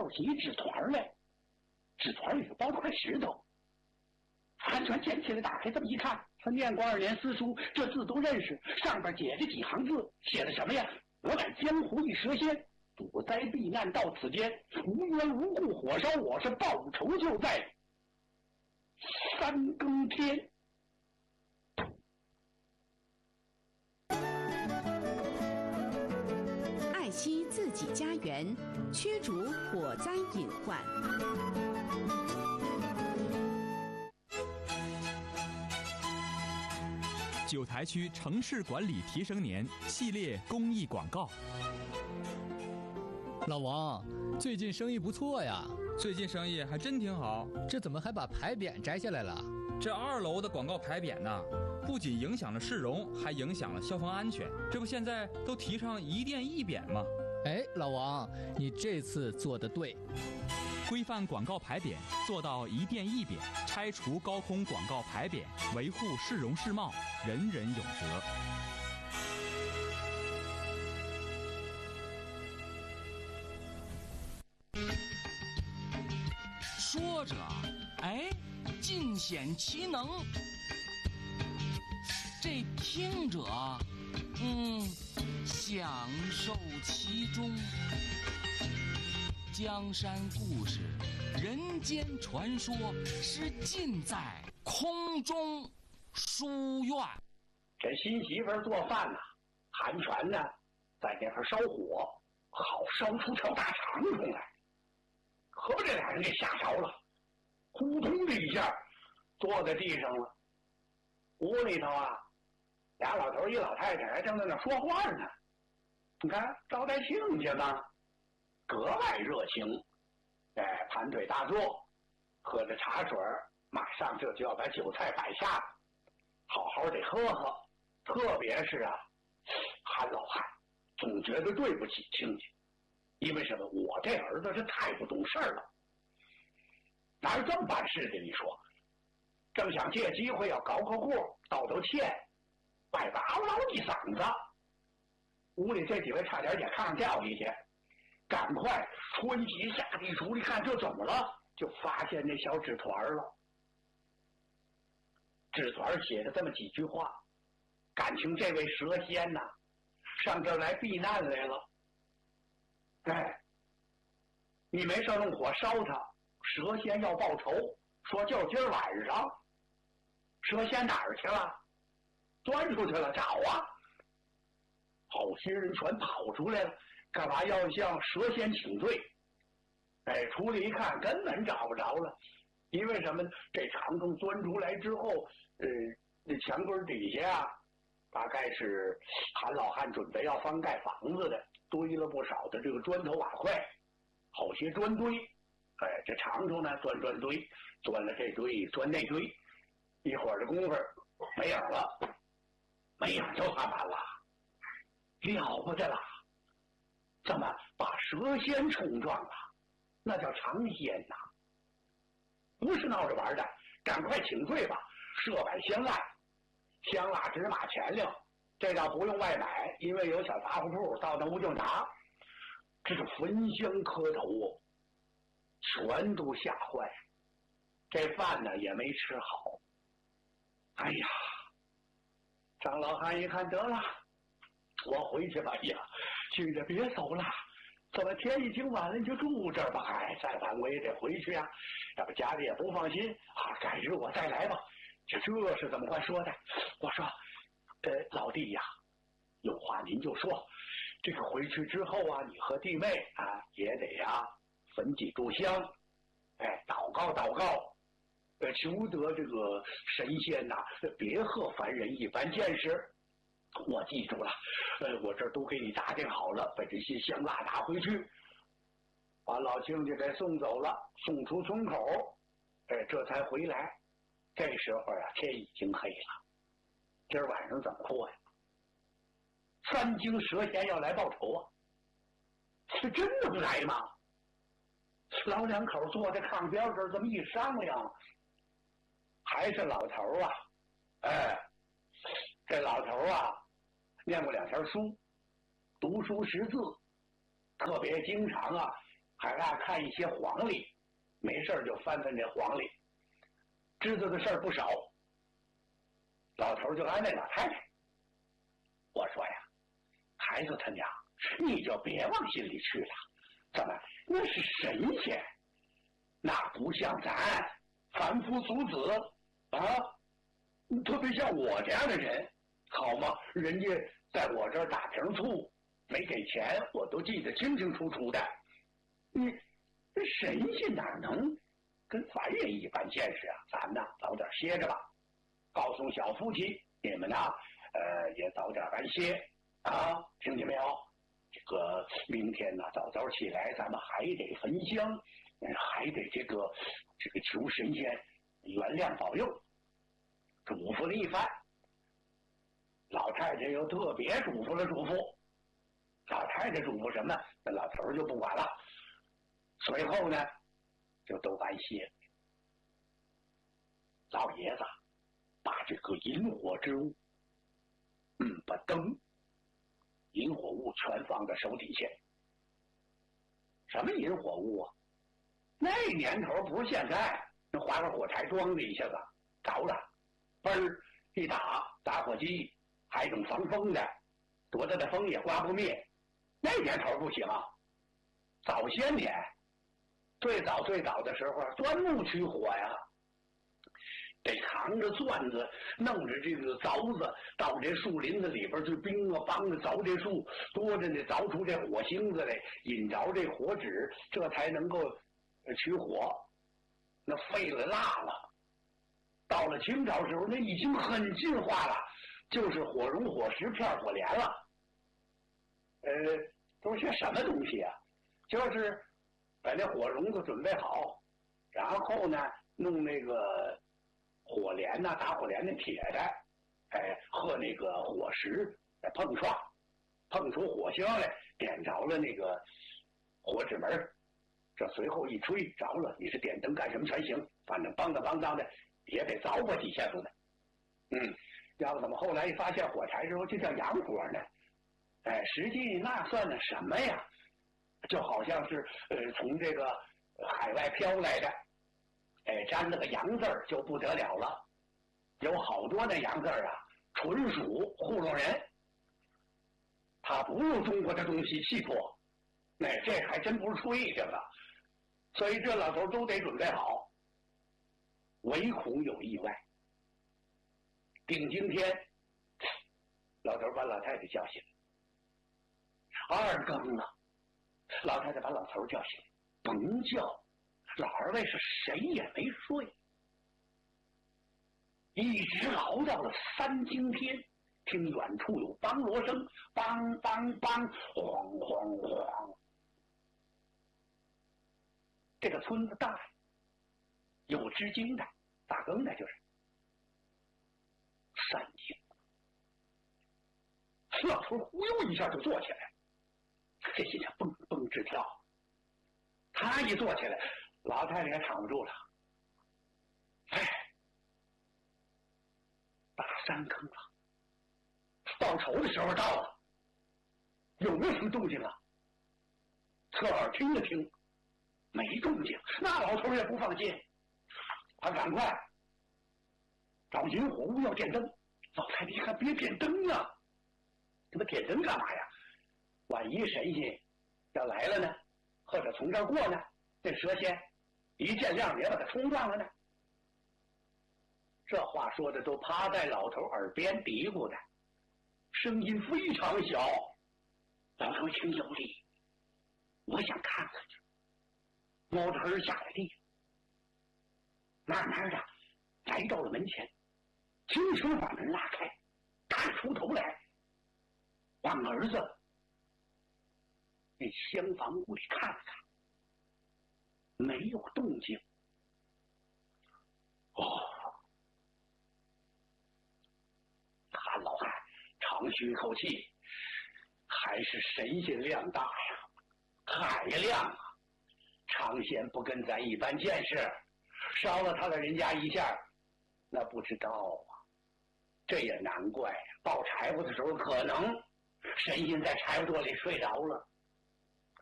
起一纸团来，纸团里头包着块石头。韩传捡起来打开，这么一看，他念过2年私书，这字都认识，上边写着几行字，写的什么呀？我乃江湖一蛇仙，躲灾避难到此间，无缘无故火烧我，是报仇就在3更天。 爱惜自己家园，驱逐火灾隐患。 九台区城市管理提升年系列公益广告。 老王，最近生意不错呀。 最近生意还真挺好。 这怎么还把牌匾摘下来了？ 这2楼的广告牌匾呢，不仅影响了市容，还影响了消防安全。这不现在都提倡一店一匾吗？ 哎，老王，你这次做得对。 规范广告牌匾，做到一店一匾，拆除高空广告牌匾，维护市容市貌，人人有责。 说着，哎，尽显其能；这听者，享受其中。江山故事，人间传说，是尽在空中书院。 这新媳妇做饭呢，韩全呢在那块烧火，好烧出条大长虫来。可把这俩人给吓着了，扑通的一下坐在地上了。屋里头啊，俩老头一老太太还正在那说话呢。你看招待亲戚嘛，格外热情。盘腿大坐，喝着茶水，马上这就要把酒菜摆下，好好得喝喝。特别是啊，韩老汉总觉得对不起亲戚，因为什么？我这儿子是太不懂事了，哪有这么办事的？你说，正想借机会要搞个过，道歉，摆把嗷嗷一嗓子，屋里这几位差点也炕上掉下去，赶快穿起下地出来看这怎么了，就发现那小纸团了。纸团写着这么几句话，感情这位蛇仙呐，上这儿来避难来了。你没事弄火烧他，蛇仙要报仇，说就今儿晚上。蛇仙哪儿去了？钻出去了，找啊！好些人全跑出来了，干嘛要向蛇仙请罪？出来一看，根本找不着了。因为什么呢？这长虫钻出来之后，那墙根底下啊，大概是韩老汉准备要翻盖房子的，堆了不少的这个砖头瓦块，好些砖堆。这长虫呢，钻堆，钻了这堆，钻那堆，一会儿的功夫没影了，没影就算完了，了不得了！怎么把蛇仙冲撞了？那叫尝鲜呐！不是闹着玩的，赶快请罪吧！设摆香案，香蜡纸马钱粮，这倒不用外买，因为有小杂货铺，到那屋就拿。这是焚香磕头哦，全都吓坏，这饭呢也没吃好。哎呀，张老汉一看，得了，我回去吧。哎呀，兄弟别走了，怎么天已经晚了，你就住这儿吧。再晚我也得回去啊，要不家里也不放心啊。改日我再来吧。这是怎么话说的？我说，老弟呀，有话您就说。这个回去之后啊，你和弟妹啊也得呀焚几炷香，祷告祷告，求得这个神仙呐，别和凡人一般见识。我记住了，我这儿都给你打点好了，把这些香蜡拿回去，把老亲家给送走了，送出村口，这才回来。这时候啊，天已经黑了，今儿晚上怎么过呀？3经蛇仙要来报仇啊！是真的不来吗？老两口坐在炕边这儿这么一商量，还是老头啊，这老头啊，念过2条书，读书识字，特别经常啊还爱看一些黄历，没事就翻翻这黄历，知道的事儿不少。老头就安慰老太太：“我说呀，孩子他娘，你就别往心里去了。怎么，那是神仙，那不像咱凡夫俗子啊。特别像我这样的人，好吗？人家在我这儿打瓶醋，没给钱，我都记得清清楚楚的。这神仙哪能跟凡人一般见识啊？咱呢，早点歇着吧。告诉小夫妻，你们呢，也早点完歇啊，听见没有？这个明天呢，早早起来，咱们还得焚香，还得这个求神仙原谅保佑。”嘱咐了一番，老太太又特别嘱咐了嘱咐。老太太嘱咐什么，那老头就不管了。随后呢，就都完歇了。老爷子把这个引火之物，把灯、引火物全放在手底下。什么引火物啊？那年头不是现在，那划个火柴装着一下子着了。嘣儿一打火机还种防风的，多大的风也刮不灭。那年头不行，早些年，最早的时候，钻木取火呀，得扛着钻子，弄着这个凿子，到这树林子里边去，兵啊帮着凿这树，多着呢，凿出这火星子来，引着这火纸，这才能够取火。那费了蜡了。到了清朝时候，那已经很进化了，就是火绒、火石片、火镰了。都是些什么东西啊？就是把那火绒子准备好，然后呢，弄那个火镰呐，打火镰那铁的，和那个火石碰撞，碰出火星来，点着了那个火纸门，这随后一吹着了，你是点灯干什么全行，反正梆当的。也得凿过几下子的，要不怎么后来一发现火柴之后就叫洋火呢？实际那算的什么呀？就好像是从这个海外飘来的，沾了个洋字儿就不得了了。有好多那洋字儿啊，纯属糊弄人，他不入中国的东西气魄，这还真不是吹这个，所以这老头都得准备好。唯恐有意外。定今天，老头把老太太叫醒，2更了。老太太把老头叫醒，甭叫，老二位是谁也没睡，一直熬到了3更天。听远处有梆锣声，梆梆梆，晃晃晃。这个村子大，有知经的，大更的就是3更。老头忽悠一下就坐起来，这心上蹦蹦直跳。他一坐起来，老太太也扛不住了。大3更了，报仇的时候到了，有没有什么动静啊？侧耳听了听，没动静，那老头也不放心，他赶快找引火物要点灯。老太太一看，别点灯啊！这不点灯干嘛呀？万一神仙要来了呢，或者从这儿过呢，这蛇仙一见亮别把他冲撞了呢。这话说的都趴在老头耳边嘀咕的，声音非常小。老头听有理，我想看看去，摸着儿下了地，慢慢的来到了门前，轻轻把门拉开，探出头来，往儿子那厢房屋里看了看，没有动静。老汉长吁一口气，还是神仙量大呀，太亮啊！长仙不跟咱一般见识，烧了他的人家一下，那不知道啊。这也难怪呀，抱柴火的时候可能神仙在柴火垛里睡着了，